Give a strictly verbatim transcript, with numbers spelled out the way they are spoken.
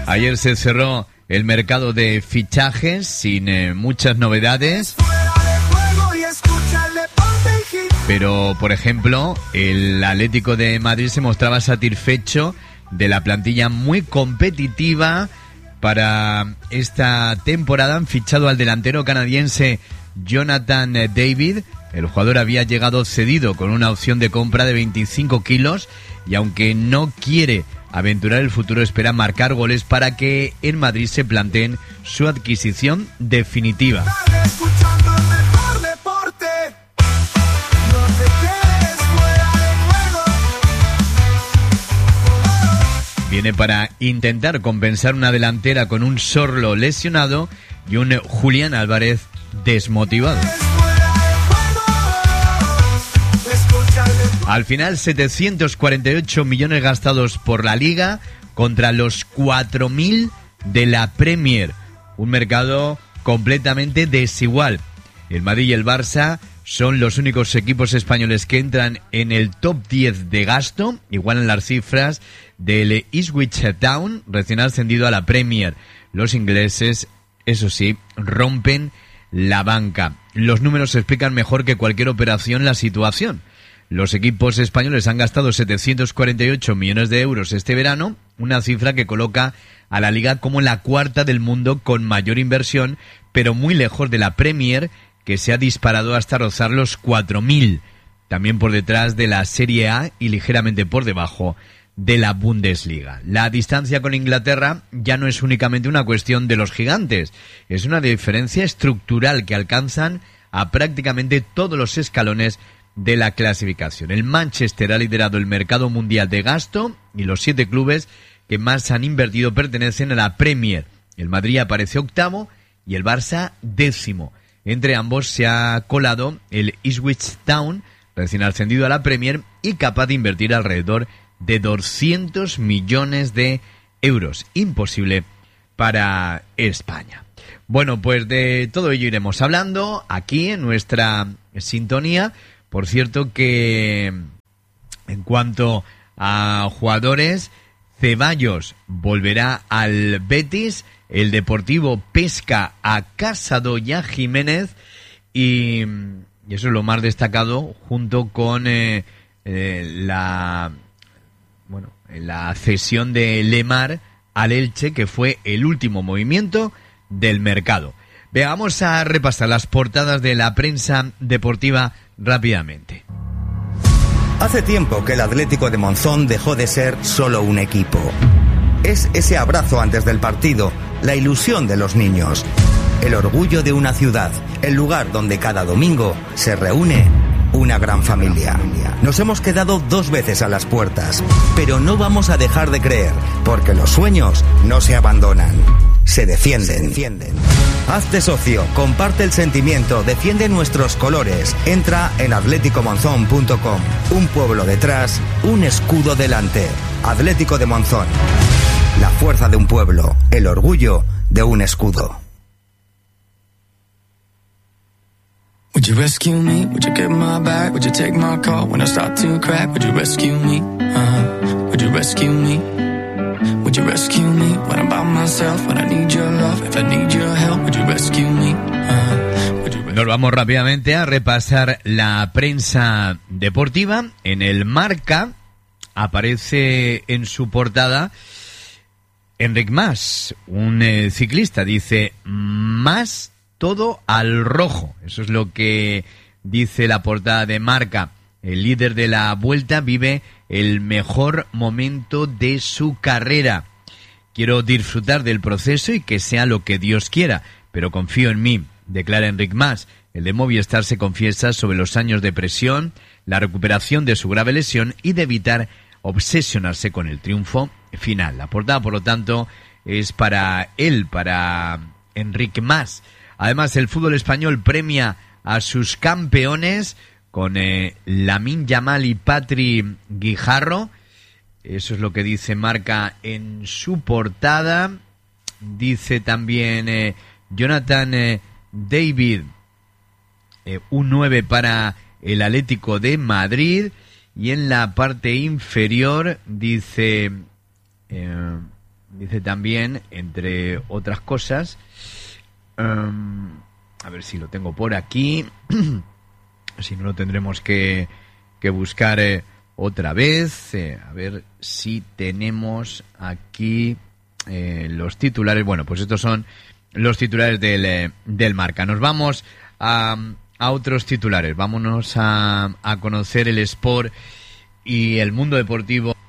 Ayer se cerró el mercado de fichajes sin eh, muchas novedades. Pero, por ejemplo, el Atlético de Madrid se mostraba satisfecho de la plantilla muy competitiva para esta temporada. Han fichado al delantero canadiense Jonathan David. El jugador había llegado cedido con una opción de compra de veinticinco kilos y aunque no quiere aventurar el futuro, espera marcar goles para que en Madrid se planteen su adquisición definitiva. Viene para intentar compensar una delantera con un Sorlo lesionado y un Julián Álvarez desmotivado. Al final, setecientos cuarenta y ocho millones gastados por la Liga contra los cuatro mil de la Premier. Un mercado completamente desigual. El Madrid y el Barça son los únicos equipos españoles que entran en el top diez de gasto, igualan las cifras del Ipswich Town, recién ascendido a la Premier. Los ingleses, eso sí, rompen la banca. Los números explican mejor que cualquier operación la situación. Los equipos españoles han gastado setecientos cuarenta y ocho millones de euros este verano, una cifra que coloca a la Liga como la cuarta del mundo con mayor inversión, pero muy lejos de la Premier, que se ha disparado hasta rozar los cuatro mil, también por detrás de la Serie A y ligeramente por debajo de la Bundesliga. La distancia con Inglaterra ya no es únicamente una cuestión de los gigantes, es una diferencia estructural que alcanzan a prácticamente todos los escalones de la clasificación. El Manchester ha liderado el mercado mundial de gasto y los siete clubes que más han invertido pertenecen a la Premier. El Madrid aparece octavo y el Barça décimo. Entre ambos se ha colado el Ipswich Town, recién ascendido a la Premier y capaz de invertir alrededor de doscientos millones de euros. Imposible para España. Bueno, pues de todo ello iremos hablando aquí en nuestra sintonía. Por cierto que en cuanto a jugadores, Ceballos volverá al Betis, el Deportivo pesca a Casado y a Jiménez y, y eso es lo más destacado junto con eh, eh, la bueno la cesión de Lemar al Elche, que fue el último movimiento del mercado. Veamos a repasar las portadas de la prensa deportiva rápidamente. Hace tiempo que el Atlético de Monzón dejó de ser solo un equipo. Es ese abrazo antes del partido, la ilusión de los niños, el orgullo de una ciudad, el lugar donde cada domingo se reúne una gran familia. Nos hemos quedado dos veces a las puertas, pero no vamos a dejar de creer, porque los sueños no se abandonan, se defienden. Se defienden. Hazte socio, comparte el sentimiento, defiende nuestros colores. Entra en atlético monzón punto com. Un pueblo detrás, un escudo delante. Atlético de Monzón. La fuerza de un pueblo, el orgullo de un escudo. Would you rescue me? Would you get my back? Would you take my call when I start to crack? Would you rescue me? Uh-huh. Would you rescue me? Would you rescue me when I'm by myself? When I need your love, if I need your help, would you rescue me? Uh-huh. Would you rescue... Nos vamos rápidamente a repasar la prensa deportiva. En el Marca aparece en su portada Enric Mas, un eh, ciclista. Dice, más todo al rojo. Eso es lo que dice la portada de Marca. El líder de la Vuelta vive el mejor momento de su carrera. Quiero disfrutar del proceso y que sea lo que Dios quiera, pero confío en mí, declara Enric Mas. El de Movistar se confiesa sobre los años de presión, la recuperación de su grave lesión y de evitar obsesionarse con el triunfo final. La portada, por lo tanto, es para él, para Enric Mas. Además, el fútbol español premia a sus campeones con eh, Lamine Yamal y Patri Guijarro. Eso es lo que dice Marca en su portada. Dice también eh, Jonathan eh, David, eh, un nueve para el Atlético de Madrid. Y en la parte inferior dice... Eh, dice también, entre otras cosas, um, a ver si lo tengo por aquí, si no lo tendremos que, que buscar eh, otra vez, eh, a ver si tenemos aquí eh, los titulares. Bueno, pues estos son los titulares del, eh, del Marca. Nos vamos a, a otros titulares, vámonos a, a conocer el Sport y el mundo deportivo